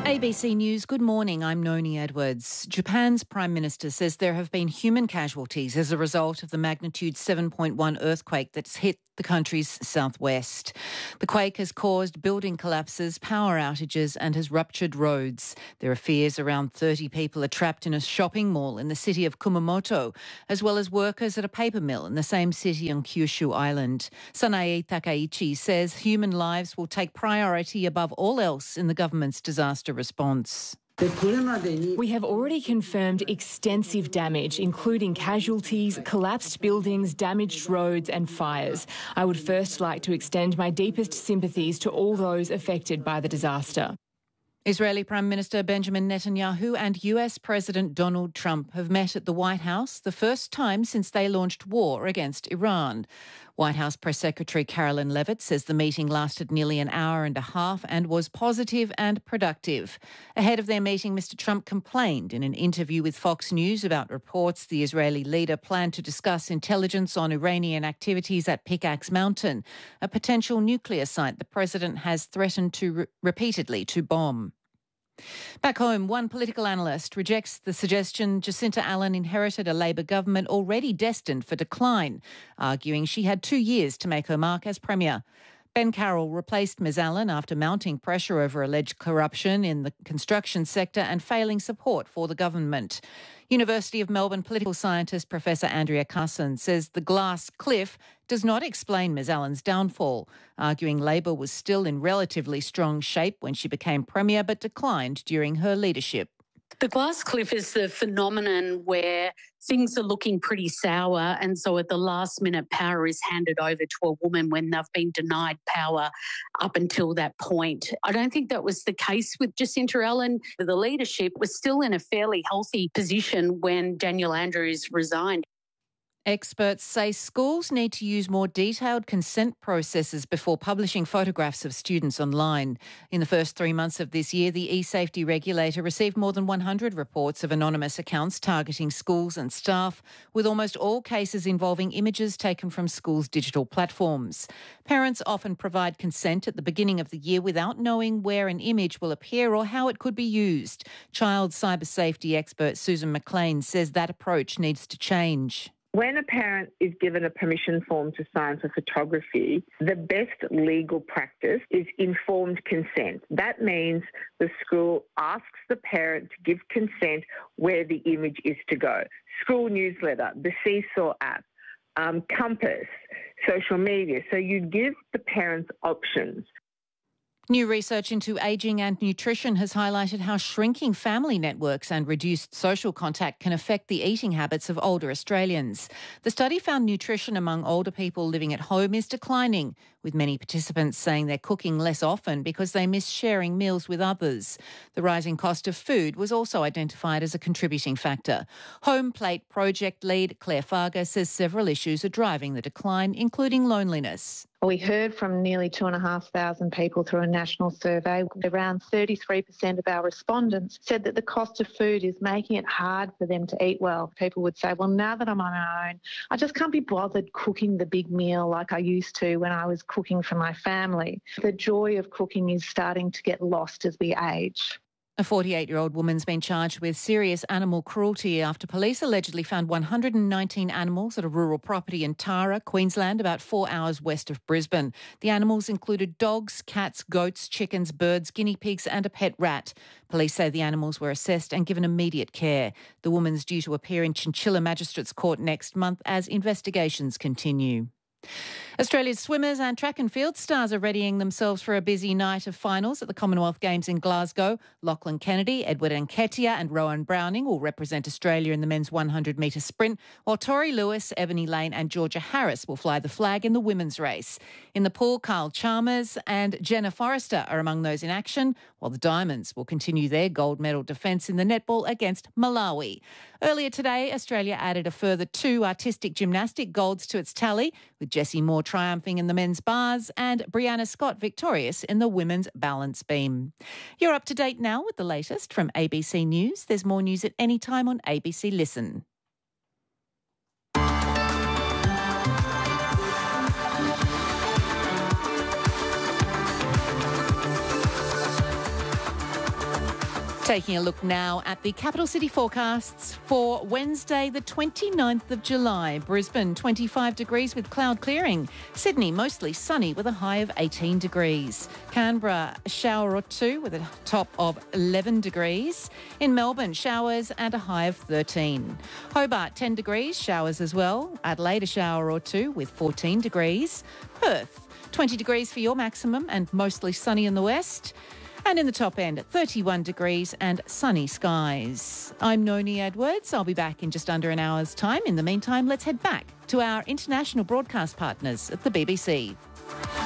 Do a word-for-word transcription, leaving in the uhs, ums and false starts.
A B C News, good morning. I'm Noni Edwards. Japan's Prime Minister says there have been human casualties as a result of the magnitude seven point one earthquake that's hit the country's southwest. The quake has caused building collapses, power outages and has ruptured roads. There are fears around thirty people are trapped in a shopping mall in the city of Kumamoto, as well as workers at a paper mill in the same city on Kyushu Island. Sanae Takaichi says human lives will take priority above all else in the government's disaster response. We have already confirmed extensive damage, including casualties, collapsed buildings, damaged roads and fires. I would first like to extend my deepest sympathies to all those affected by the disaster. Israeli Prime Minister Benjamin Netanyahu and U S President Donald Trump have met at the White House, the first time since they launched war against Iran. White House Press Secretary Carolyn Levitt says the meeting lasted nearly an hour and a half and was positive and productive. Ahead of their meeting, Mister Trump complained in an interview with Fox News about reports the Israeli leader planned to discuss intelligence on Iranian activities at Pickaxe Mountain, a potential nuclear site the president has threatened to re- repeatedly to bomb. Back home, one political analyst rejects the suggestion Jacinta Allen inherited a Labor government already destined for decline, arguing she had two years to make her mark as Premier. Ben Carroll replaced Miz Allen after mounting pressure over alleged corruption in the construction sector and failing support for the government. University of Melbourne political scientist Professor Andrea Carson says the glass cliff does not explain Miz Allen's downfall, arguing Labor was still in relatively strong shape when she became Premier but declined during her leadership. The glass cliff is the phenomenon where things are looking pretty sour and so at the last minute power is handed over to a woman when they've been denied power up until that point. I don't think that was the case with Jacinta Allen. The leadership was still in a fairly healthy position when Daniel Andrews resigned. Experts say schools need to use more detailed consent processes before publishing photographs of students online. In the first three months of this year, the e-safety regulator received more than one hundred reports of anonymous accounts targeting schools and staff, with almost all cases involving images taken from schools' digital platforms. Parents often provide consent at the beginning of the year without knowing where an image will appear or how it could be used. Child cyber safety expert Susan McLean says that approach needs to change. When a parent is given a permission form to sign for photography, the best legal practice is informed consent. That means the school asks the parent to give consent where the image is to go. School newsletter, the Seesaw app, um, Compass, social media. So you give the parents options. New research into ageing and nutrition has highlighted how shrinking family networks and reduced social contact can affect the eating habits of older Australians. The study found nutrition among older people living at home is declining, with many participants saying they're cooking less often because they miss sharing meals with others. The rising cost of food was also identified as a contributing factor. Home Plate project lead Claire Farger says several issues are driving the decline, including loneliness. We heard from nearly two and a half thousand people through a national survey. Around thirty-three percent of our respondents said that the cost of food is making it hard for them to eat well. People would say, well, now that I'm on my own, I just can't be bothered cooking the big meal like I used to when I was cooking for my family. The joy of cooking is starting to get lost as we age. A forty-eight-year-old woman's been charged with serious animal cruelty after police allegedly found one hundred nineteen animals at a rural property in Tara, Queensland, about four hours west of Brisbane. The animals included dogs, cats, goats, chickens, birds, guinea pigs and a pet rat. Police say the animals were assessed and given immediate care. The woman's due to appear in Chinchilla Magistrates Court next month as investigations continue. Australia's swimmers and track and field stars are readying themselves for a busy night of finals at the Commonwealth Games in Glasgow. Lachlan Kennedy, Edward Nketiah and Rowan Browning will represent Australia in the men's one hundred metre sprint, while Tori Lewis, Ebony Lane and Georgia Harris will fly the flag in the women's race. In the pool, Kyle Chalmers and Jenna Forrester are among those in action, while the Diamonds will continue their gold medal defence in the netball against Malawi. Earlier today, Australia added a further two artistic gymnastic golds to its tally, with Jessie Moore triumphing in the men's bars and Brianna Scott victorious in the women's balance beam. You're up to date now with the latest from A B C News. There's more news at any time on A B C Listen. Taking a look now at the capital city forecasts for Wednesday, the twenty-ninth of July. Brisbane, twenty-five degrees with cloud clearing. Sydney, mostly sunny with a high of eighteen degrees. Canberra, a shower or two with a top of eleven degrees. In Melbourne, showers and a high of thirteen. Hobart, ten degrees, showers as well. Adelaide, a shower or two with fourteen degrees. Perth, twenty degrees for your maximum and mostly sunny in the west. And in the top end, thirty-one degrees and sunny skies. I'm Noni Edwards. I'll be back in just under an hour's time. In the meantime, let's head back to our international broadcast partners at the B B C.